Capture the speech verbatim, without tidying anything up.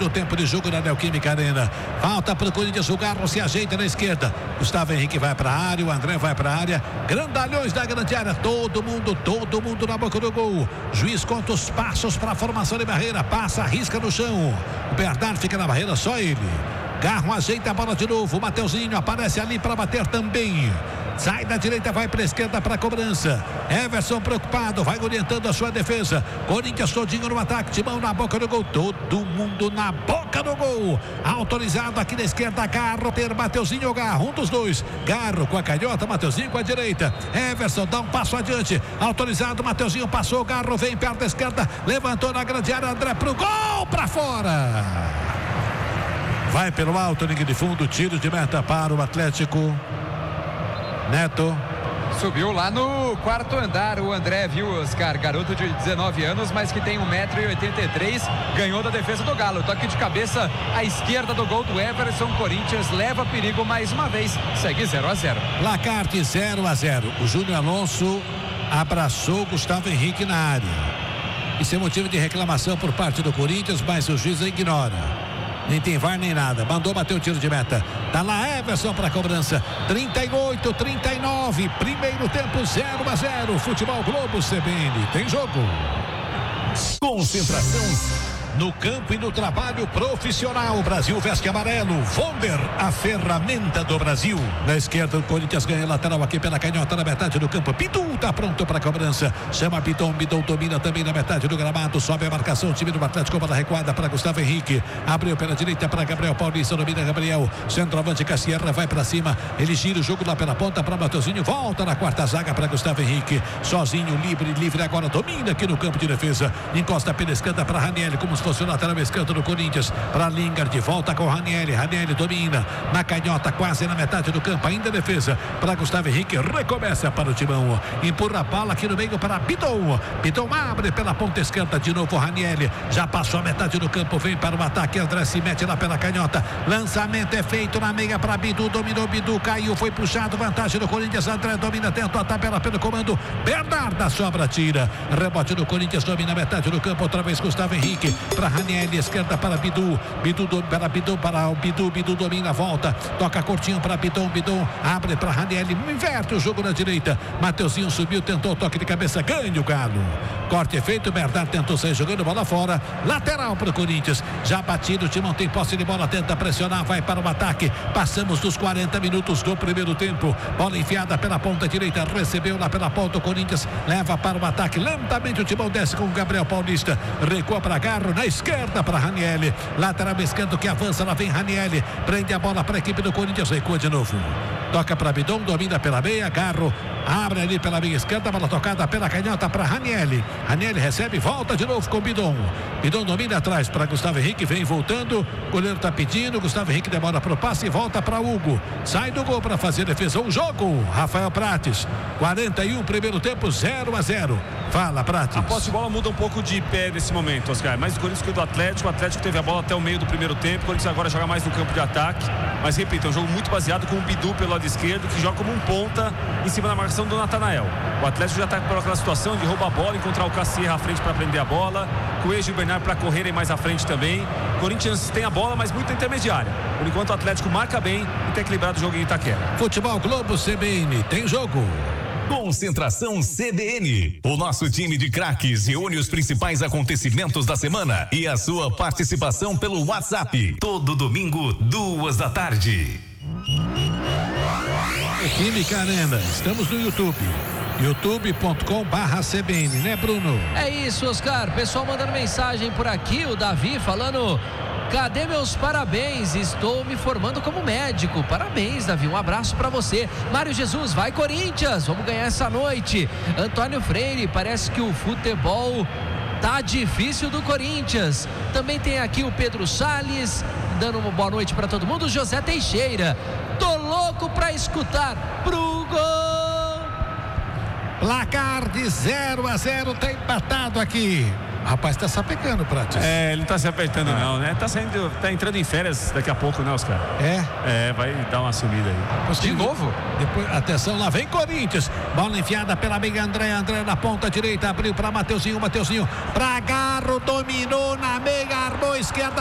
do tempo de jogo na Neoquímica Arena. Falta para o Corinthians, o Garro se ajeita na esquerda. Gustavo Henrique vai para a área, o André vai para a área. Grandalhões da grande área, todo mundo, todo mundo na boca do gol. Juiz conta os passos para a formação de barreira, passa, arrisca no chão. O Bernardo fica na barreira, só ele. Garro ajeita a bola de novo, o Mateuzinho aparece ali para bater também. Sai da direita, vai para a esquerda para a cobrança. Everson preocupado, vai orientando a sua defesa. Corinthians todinho no ataque, Timão na boca do gol. Todo mundo na boca do gol. Autorizado aqui na esquerda, Garro, ter Mateuzinho ou Garro, um dos dois. Garro com a canhota, Mateuzinho com a direita. Everson dá um passo adiante. Autorizado, Mateuzinho passou, Garro vem perto da esquerda. Levantou na grande área, André pro gol, para fora. Vai pelo alto, linha de fundo, tiro de meta para o Atlético. Neto. Subiu lá no quarto andar o André, viu, Oscar? Garoto de dezenove anos, mas que tem um metro e oitenta e três. Ganhou da defesa do Galo. Toque de cabeça à esquerda do gol do Everson. Corinthians leva perigo mais uma vez. Segue zero a zero. Placar de zero a zero. O Júnior Alonso abraçou Gustavo Henrique na área. Isso é motivo de reclamação por parte do Corinthians, mas o juiz ignora. Nem tem V A R nem nada. Mandou bater o tiro de meta. Tá lá Everson para a cobrança. trinta e oito, trinta e nove. Primeiro tempo zero a zero. Futebol Globo C B N. Tem jogo. Concentração no campo e no trabalho profissional. O Brasil veste amarelo. Vonder, a ferramenta do Brasil. Na esquerda o Corinthians ganha lateral aqui pela canhota na metade do campo. Pitu tá pronto para a cobrança. Chama Bidon, Bidon domina também na metade do gramado. Sobe a marcação, o time do Atlético para a recuada para Gustavo Henrique. Abriu pela direita para Gabriel Paulista, domina Gabriel. Centroavante Cassierra vai para cima. Ele gira o jogo lá pela ponta para Mateuzinho. Volta na quarta zaga para Gustavo Henrique. Sozinho, livre, livre agora. Domina aqui no campo de defesa. Encosta pela esquerda para Ranieri, como se fosse o lateral esquerdo do Corinthians. Para Lingard, volta com Ranieri. Ranieri domina na canhota, quase na metade do campo. Ainda defesa para Gustavo Henrique. Recomeça para o Timão. Empurra a bola aqui no meio para Bidon. Bidon abre pela ponta esquerda de novo. Ranieri já passou a metade do campo. Vem para o ataque. André se mete lá pela canhota. Lançamento é feito na meia para Bidu. Dominou Bidu, caiu, foi puxado. Vantagem do Corinthians. André domina, tenta a tabela pelo comando. Bernardo da sobra, tira. Rebote do Corinthians, domina a metade do campo. Outra vez Gustavo Henrique para Ranieri. Esquerda para Bidu. Bidu do, para Bidu para o Bidu. Bidu domina, volta. Toca curtinho para Bidon. Bidon abre para Ranieri. Inverte o jogo na direita. Mateuzinho subiu, tentou toque de cabeça. Ganha o Galo. Corte feito. Bernardo tentou sair jogando bola fora. Lateral para o Corinthians. Já batido. O Timão tem posse de bola. Tenta pressionar. Vai para o ataque. Passamos dos quarenta minutos do primeiro tempo. Bola enfiada pela ponta direita. Recebeu lá pela ponta. O Corinthians leva para o ataque. Lentamente o Timão desce com o Gabriel Paulista. Recua para Garro. Na esquerda para Ranieri. Lateral esquerdo que avança. Lá vem Ranieri. Prende a bola para a equipe do Corinthians. Recua de novo. Toca para Bidon. Domina pela meia. Garro abre ali pela meia esquerda. Bola tocada pela canhota para Ranieri. Ranieri recebe. Volta de novo com Bidon. Bidon domina atrás para Gustavo Henrique. Vem voltando. O goleiro está pedindo. Gustavo Henrique demora para o passe e volta para Hugo. Sai do gol para fazer defesa. Um jogo. Rafael Prates. quarenta e um primeiro tempo. zero a zero. Fala, Prates. A posse de bola muda um pouco de pé nesse momento, Oscar. Mais do Corinthians que do Atlético. O Atlético teve a bola até o meio do primeiro tempo. O Corinthians agora joga mais no campo de ataque. Mas, repito, é um jogo muito baseado com o Bidu pelo lado esquerdo, que joga como um ponta em cima da marcação do Natanael. O Atlético já está por aquela situação de roubar a bola, encontrar o Cassierra à frente para prender a bola. Coelho e o Bernardo para correrem mais à frente também. O Corinthians tem a bola, mas muito intermediária. Por enquanto, o Atlético marca bem e tem equilibrado o jogo em Itaquera. Futebol Globo C B N. Tem jogo. Concentração C B N. O nosso time de craques reúne os principais acontecimentos da semana e a sua participação pelo WhatsApp. Todo domingo, duas da tarde. Química Arena. Estamos no YouTube. youtube ponto com barra C B N, né, Bruno? É isso, Oscar. Pessoal mandando mensagem por aqui. O Davi falando: cadê meus parabéns? Estou me formando como médico. Parabéns, Davi. Um abraço pra você. Mário Jesus, vai Corinthians. Vamos ganhar essa noite. Antônio Freire, parece que o futebol tá difícil do Corinthians. Também tem aqui o Pedro Salles, dando uma boa noite pra todo mundo. José Teixeira, tô louco pra escutar pro gol. Placar de zero a zero, tá empatado aqui. Rapaz, tá sapecando, Prates. É, ele não tá se apertando ah. não, né? Tá saindo, tá entrando em férias daqui a pouco, né, Oscar? É? É, vai dar uma sumida aí. De novo? Depois, atenção, lá vem Corinthians. Bola enfiada pela meia, André, André na ponta direita, abriu pra Mateuzinho, Mateuzinho pra Garro, dominou na meia, armou esquerda.